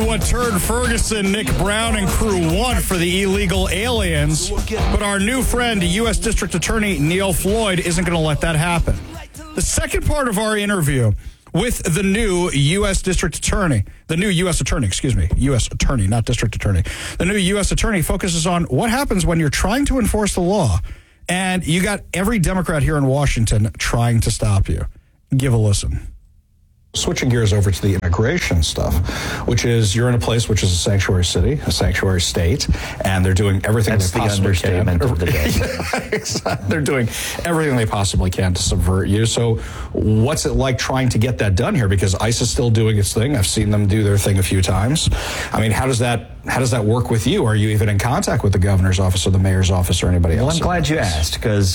what Turd Ferguson, Nick Brown, and crew want for the illegal aliens, but our new friend, U.S. District Attorney Neil Floyd, isn't going to let that happen. The second part of our interview with the new U.S. District Attorney, the new U.S. Attorney, U.S. Attorney, not District Attorney. The new U.S. Attorney focuses on what happens when you're trying to enforce the law and you got every Democrat here in Washington trying to stop you. Give a listen. Switching gears over to the immigration stuff, which is you're in a place which is a sanctuary city, a sanctuary state, and they're doing everything That's they possibly can. That's the understatement of the day. Yeah, exactly. They're doing everything they possibly can to subvert you. So what's it like trying to get that done here? Because ICE is still doing its thing. I've seen them do their thing a few times. I mean, how does that work with you? Are you even in contact with the governor's office or the mayor's office or anybody else? Well, I'm glad you asked, because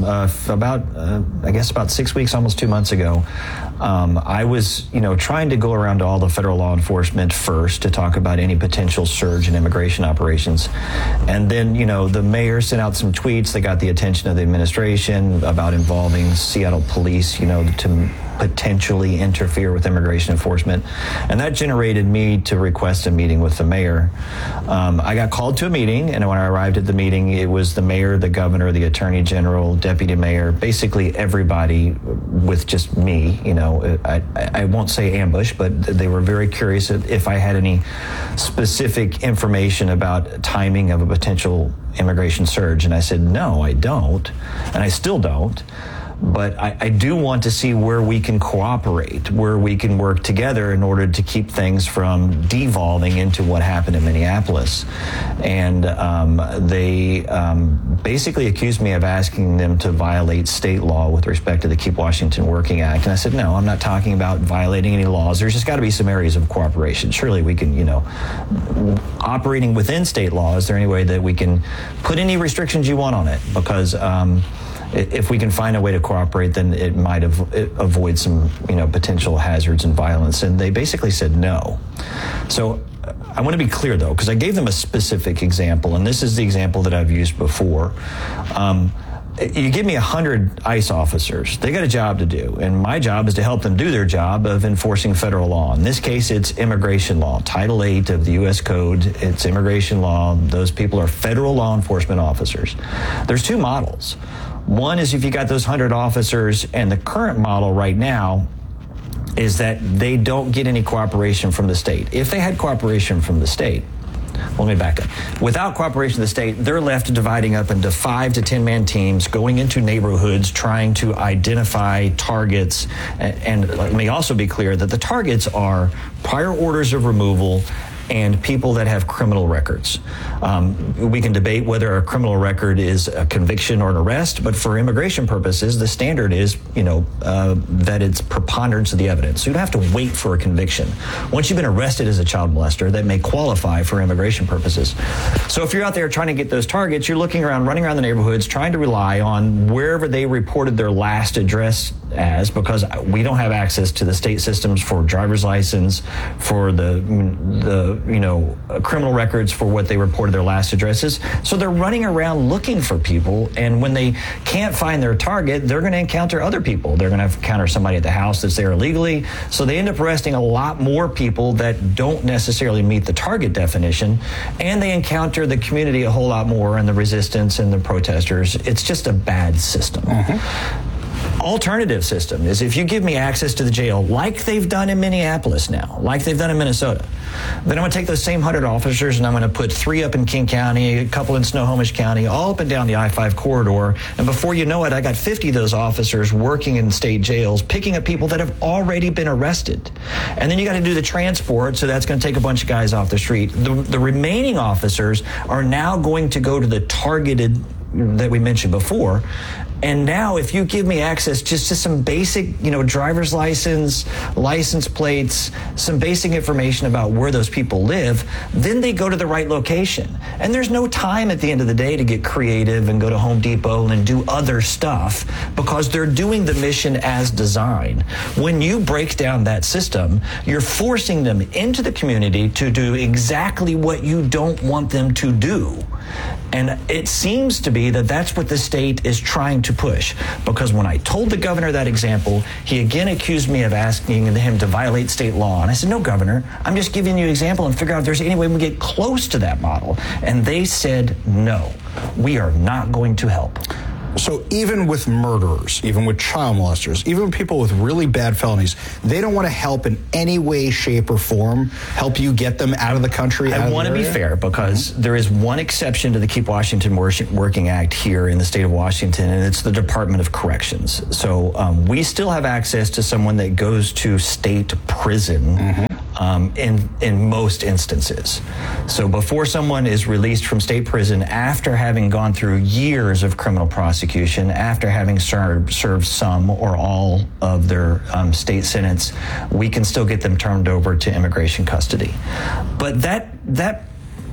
about 6 weeks, almost 2 months ago, I was, trying to go around to all the federal law enforcement first to talk about any potential surge in immigration operations. And then, the mayor sent out some tweets that got the attention of the administration about involving Seattle police, to potentially interfere with immigration enforcement. And that generated me to request a meeting with the mayor. I got called to a meeting, and when I arrived at the meeting, it was the mayor, the governor, the attorney general, deputy mayor, basically everybody with just me. I won't say ambush, but they were very curious if I had any specific information about timing of a potential immigration surge. And I said, no, I don't. And I still don't. But I do want to see where we can cooperate, where we can work together in order to keep things from devolving into what happened in Minneapolis. And they basically accused me of asking them to violate state law with respect to the Keep Washington Working Act. And I said, no, I'm not talking about violating any laws. There's just got to be some areas of cooperation. Surely we can, operating within state law, is there any way that we can put any restrictions you want on it? Because if we can find a way to cooperate, then it might avoid some, potential hazards and violence. And they basically said no. So I want to be clear, though, because I gave them a specific example, and this is the example that I've used before. You give me 100 ICE officers. They got a job to do, and my job is to help them do their job of enforcing federal law. In this case, it's immigration law. Title 8 of the U.S. Code, it's immigration law. Those people are federal law enforcement officers. There's two models. One is if you got those 100 officers, and the current model right now is that they don't get any cooperation from the state. If they had cooperation from the state, let me back up. Without cooperation of the state, they're left dividing up into 5 to 10-man teams, going into neighborhoods, trying to identify targets. And let me also be clear that the targets are prior orders of removal and people that have criminal records. We can debate whether a criminal record is a conviction or an arrest, but for immigration purposes, the standard is, that it's preponderance of the evidence. So you don't have to wait for a conviction. Once you've been arrested as a child molester, that may qualify for immigration purposes. So if you're out there trying to get those targets, you're looking around, running around the neighborhoods, trying to rely on wherever they reported their last address as, because we don't have access to the state systems for driver's license, for the criminal records for what they reported their last addresses. So they're running around looking for people, and when they can't find their target, they're going to encounter other people. They're going to encounter somebody at the house that's there illegally. So they end up arresting a lot more people that don't necessarily meet the target definition, and they encounter the community a whole lot more, and the resistance and the protesters. It's just a bad system. Alternative system is if you give me access to the jail like they've done in Minneapolis now, like they've done in Minnesota, then I'm going to take those same 100 officers and I'm going to put 3 up in King County, a couple in Snohomish County, all up and down the I-5 corridor. And before you know it, I got 50 of those officers working in state jails, picking up people that have already been arrested. And then you got to do the transport, so that's going to take a bunch of guys off the street. The remaining officers are now going to go to the targeted that we mentioned before. And now if you give me access just to some basic, driver's license plates, some basic information about where those people live, then they go to the right location. And there's no time at the end of the day to get creative and go to Home Depot and do other stuff, because they're doing the mission as designed. When you break down that system, you're forcing them into the community to do exactly what you don't want them to do. And it seems to be that that's what the state is trying to to push. Because when I told the governor that example, he again accused me of asking him to violate state law. And I said, no, Governor, I'm just giving you an example and figure out if there's any way we can get close to that model. And they said, no, we are not going to help. So even with murderers, even with child molesters, even with people with really bad felonies, they don't want to help in any way, shape, or form, help you get them out of the country? I want to be fair, because there is one exception to the Keep Washington Working Act here in the state of Washington, and it's the Department of Corrections. So we still have access to someone that goes to state prison in most instances. So before someone is released from state prison after having gone through years of criminal prosecution, after having served some or all of their state sentence, we can still get them turned over to immigration custody. But that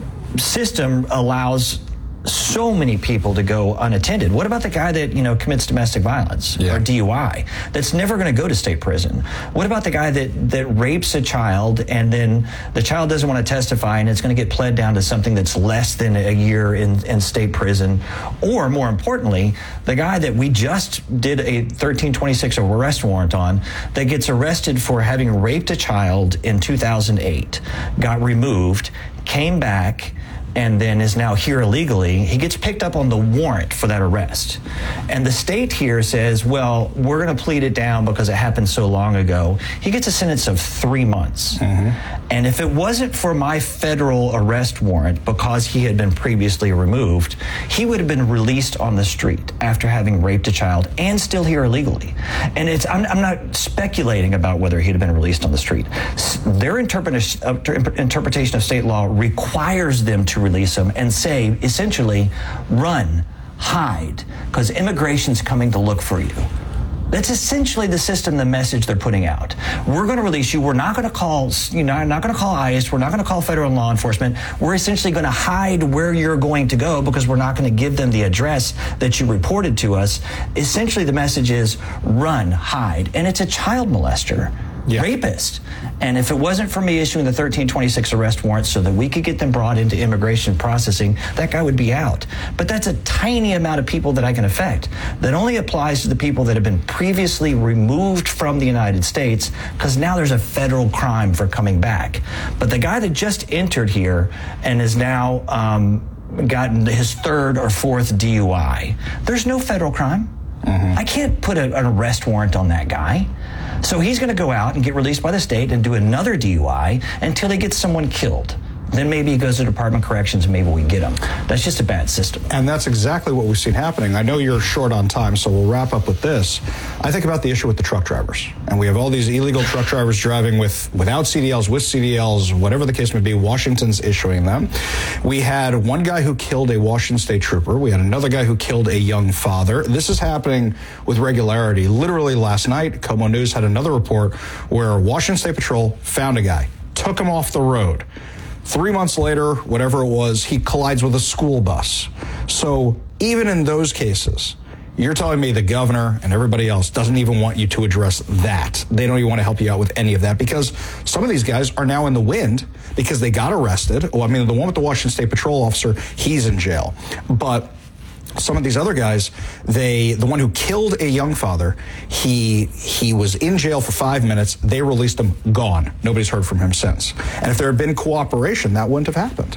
system allows so many people to go unattended. What about the guy that, commits domestic violence or DUI that's never going to go to state prison? What about the guy that rapes a child and then the child doesn't want to testify and it's going to get pled down to something that's less than a year in state prison? Or more importantly, the guy that we just did a 1326 arrest warrant on that gets arrested for having raped a child in 2008, got removed, came back, and then is now here illegally. He gets picked up on the warrant for that arrest. And the state here says, well, we're going to plead it down because it happened so long ago. He gets a sentence of 3 months. And if it wasn't for my federal arrest warrant, because he had been previously removed, he would have been released on the street after having raped a child and still here illegally. And I'm not speculating about whether he'd have been released on the street. Their interpretation of state law requires them to release them and say, essentially, run, hide, because immigration's coming to look for you. That's essentially the system, the message they're putting out. We're going to release you. We're not going to call, not going to call ICE. We're not going to call federal law enforcement. We're essentially going to hide where you're going to go because we're not going to give them the address that you reported to us. Essentially, the message is run, hide, and it's a child molester. Rapist. And if it wasn't for me issuing the 1326 arrest warrant so that we could get them brought into immigration processing, that guy would be out. But that's a tiny amount of people that I can affect. That only applies to the people that have been previously removed from the United States, because now there's a federal crime for coming back. But the guy that just entered here and is now gotten his 3rd or 4th DUI, there's no federal crime. I can't put an arrest warrant on that guy. So he's going to go out and get released by the state and do another DUI until he gets someone killed. Then maybe he goes to Department of Corrections and maybe we get him. That's just a bad system. And that's exactly what we've seen happening. I know you're short on time, so we'll wrap up with this. I think about the issue with the truck drivers. And we have all these illegal truck drivers driving without CDLs, with CDLs, whatever the case may be. Washington's issuing them. We had one guy who killed a Washington State trooper. We had another guy who killed a young father. This is happening with regularity. Literally last night, Como News had another report where Washington State Patrol found a guy, took him off the road. 3 months later, whatever it was, he collides with a school bus. So even in those cases, you're telling me the governor and everybody else doesn't even want you to address that. They don't even want to help you out with any of that, because some of these guys are now in the wind because they got arrested. Well, I mean, the one with the Washington State Patrol officer, he's in jail. But some of these other guys, the one who killed a young father, he was in jail for 5 minutes. They released him, gone. Nobody's heard from him since. And if there had been cooperation, that wouldn't have happened.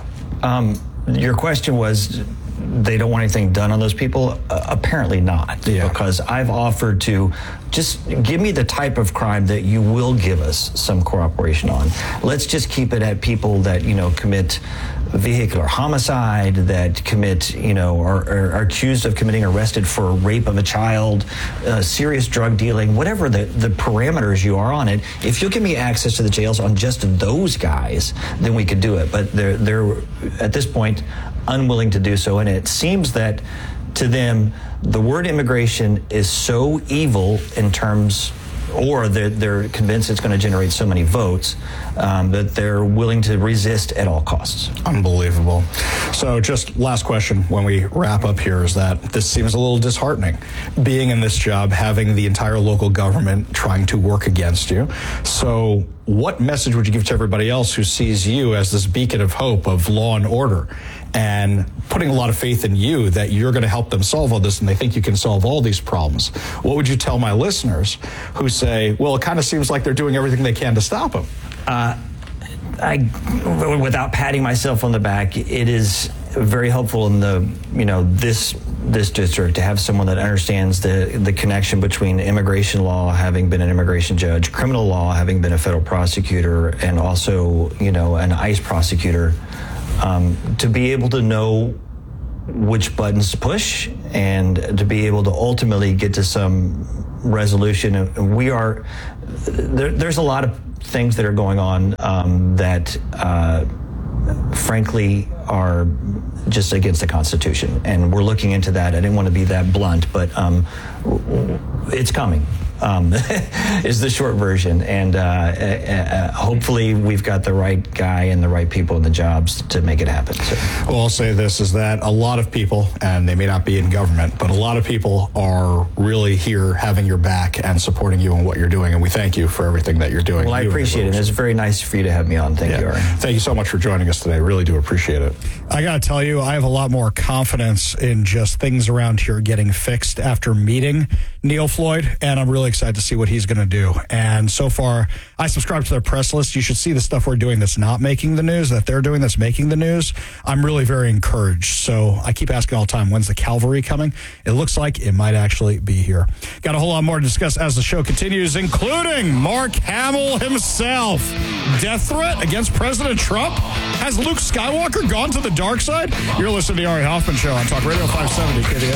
Your question was, they don't want anything done on those people? Apparently not, because I've offered to just give me the type of crime that you will give us some cooperation on. Let's just keep it at people that, commit vehicular homicide, that commit, are accused of committing, arrested for rape of a child, serious drug dealing, whatever the parameters you are on it. If you'll give me access to the jails on just those guys, then we could do it. But they're at this point unwilling to do so. And it seems that to them, the word immigration is so evil in terms, or they're convinced it's going to generate so many votes that they're willing to resist at all costs. Unbelievable. So just last question when we wrap up here is that this seems a little disheartening, being in this job, having the entire local government trying to work against you. So what message would you give to everybody else who sees you as this beacon of hope of law and order and putting a lot of faith in you that you're going to help them solve all this and they think you can solve all these problems? What would you tell my listeners who say, well, it kind of seems like they're doing everything they can to stop them? Without patting myself on the back, it is very helpful in this district to have someone that understands the connection between immigration law, having been an immigration judge, criminal law, having been a federal prosecutor, and also an ICE prosecutor, to be able to know which buttons to push and to be able to ultimately get to some resolution. And there's a lot of things that are going on that frankly are just against the Constitution, and we're looking into that. I didn't want to be that blunt, but it's coming. Is the short version, and hopefully we've got the right guy and the right people in the jobs to make it happen. So. Well, I'll say this, is that a lot of people, and they may not be in government, but a lot of people are really here having your back and supporting you in what you're doing, and we thank you for everything that you're doing. Well, I appreciate it. It's very nice for you to have me on. Thank you, Aaron. Thank you so much for joining us today. Really do appreciate it. I got to tell you, I have a lot more confidence in just things around here getting fixed after meeting Neil Floyd, and I'm really excited to see what he's going to do. And so far, I subscribe to their press list. You should see the stuff we're doing that's not making the news, that they're doing that's making the news. I'm really very encouraged. So I keep asking all the time, when's the cavalry coming? It looks like it might actually be here. Got a whole lot more to discuss as the show continues, including Mark Hamill himself. Death threat against President Trump? Has Luke Skywalker gone to the dark side? You're listening to the Ari Hoffman Show on Talk Radio 570 KDS.